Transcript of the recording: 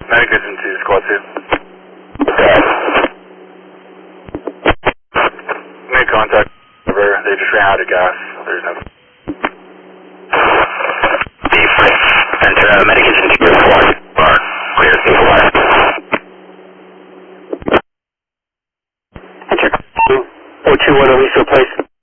Medic is into squad 2. Okay. Make contact. Over. They just ran out of gas. There's no. Center, medic is into group 1. Bar. Clear to west. Enter 2. 021 release to replace.